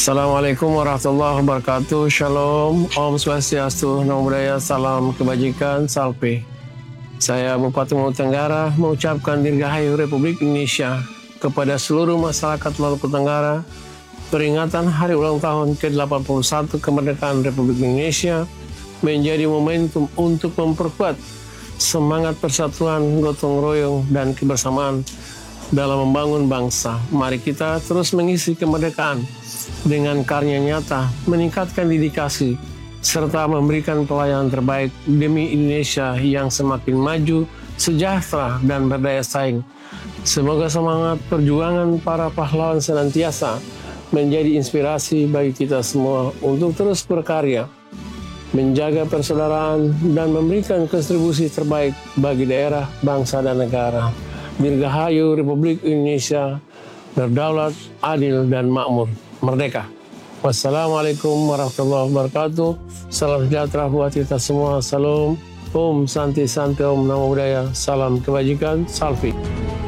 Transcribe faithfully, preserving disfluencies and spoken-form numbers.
Assalamualaikum warahmatullahi wabarakatuh. Shalom, Om Swastiastu, Namo Buddhaya, salam kebajikan, salve. Saya Bupati Maluku Tenggara mengucapkan Dirgahayu Republik Indonesia kepada seluruh masyarakat Maluku Tenggara. Peringatan Hari Ulang Tahun ke delapan puluh satu Kemerdekaan Republik Indonesia menjadi momentum untuk memperkuat semangat persatuan, gotong royong, dan kebersamaan dalam membangun bangsa. Mari kita terus mengisi kemerdekaan dengan karya nyata, meningkatkan dedikasi, serta memberikan pelayanan terbaik demi Indonesia yang semakin maju, sejahtera, dan berdaya saing. Semoga semangat perjuangan para pahlawan senantiasa menjadi inspirasi bagi kita semua untuk terus berkarya, menjaga persaudaraan, dan memberikan kontribusi terbaik bagi daerah, bangsa, dan negara. Dirgahayu Republik Indonesia, berdaulat, adil, dan makmur. Merdeka. Wassalamualaikum warahmatullahi wabarakatuh. Salam sejahtera buat kita semua. Salam. Om Santi Santi Om Namo Buddhaya. Salam kebajikan. Salve.